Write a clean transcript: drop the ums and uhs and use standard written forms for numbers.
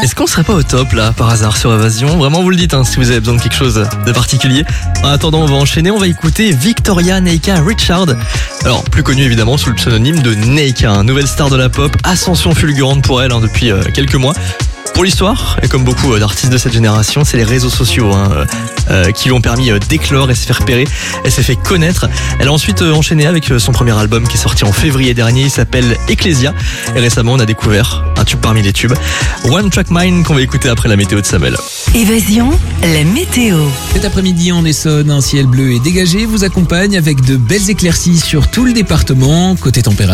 Est-ce qu'on serait pas au top là, par hasard, sur Évasion? Vraiment, vous le dites, si vous avez besoin de quelque chose de particulier. En attendant, on va enchaîner, on va écouter Victoria Neika Richard. Alors, plus connue évidemment sous le pseudonyme de Neika, nouvelle star de la pop, ascension fulgurante pour elle depuis quelques mois. Pour l'histoire, et comme beaucoup d'artistes de cette génération, c'est les réseaux sociaux qui lui ont permis d'éclore et se faire repérer. Elle s'est fait connaître. Elle a ensuite enchaîné avec son premier album qui est sorti en février dernier. Il s'appelle Ecclesia. Et récemment, on a découvert un tube parmi les tubes, One Track Mind, qu'on va écouter après la météo de Samuel. Évasion, la météo. Cet après-midi en Essonne, un ciel bleu et dégagé vous accompagne avec de belles éclaircies sur tout le département. Côté température,